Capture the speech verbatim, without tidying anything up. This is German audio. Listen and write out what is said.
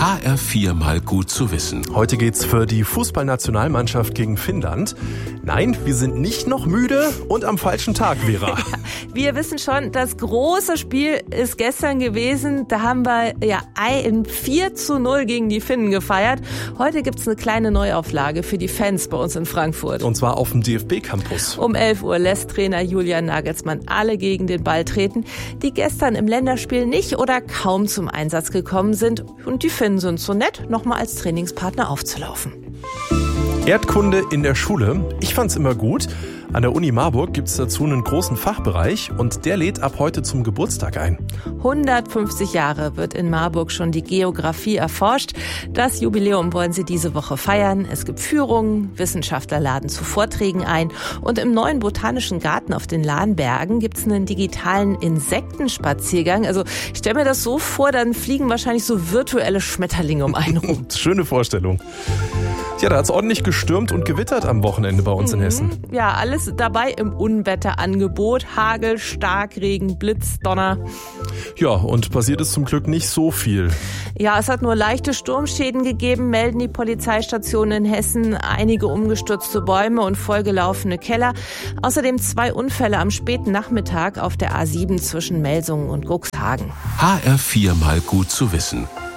H R vier mal gut zu wissen. Heute geht's für die Fußballnationalmannschaft gegen Finnland. Nein, wir sind nicht noch müde und am falschen Tag, Vera. Wir wissen schon, das große Spiel ist gestern gewesen. Da haben wir ja ein vier zu null gegen die Finnen gefeiert. Heute gibt's eine kleine Neuauflage für die Fans bei uns in Frankfurt. Und zwar auf dem D F B-Campus. Um elf Uhr lässt Trainer Julian Nagelsmann alle gegen den Ball treten, die gestern im Länderspiel nicht oder kaum zum Einsatz gekommen sind. Und die Finnen sind so nett, nochmal als Trainingspartner aufzulaufen. Erdkunde in der Schule. Ich fand's immer gut. An der Uni Marburg gibt's dazu einen großen Fachbereich und der lädt ab heute zum Geburtstag ein. hundertfünfzig Jahre wird in Marburg schon die Geografie erforscht. Das Jubiläum wollen sie diese Woche feiern. Es gibt Führungen, Wissenschaftler laden zu Vorträgen ein und im neuen Botanischen Garten auf den Lahnbergen gibt's einen digitalen Insektenspaziergang. Also ich stelle mir das so vor, dann fliegen wahrscheinlich so virtuelle Schmetterlinge um einen rum. Schöne Vorstellung. Ja, da hat's ordentlich gestürmt und gewittert am Wochenende bei uns in Hessen. Ja, alles dabei im Unwetterangebot. Hagel, Starkregen, Blitz, Donner. Ja, und passiert ist zum Glück nicht so viel. Ja, es hat nur leichte Sturmschäden gegeben, melden die Polizeistationen in Hessen. Einige umgestürzte Bäume und vollgelaufene Keller. Außerdem zwei Unfälle am späten Nachmittag auf der A sieben zwischen Melsungen und Cuxhagen. H R vier mal gut zu wissen.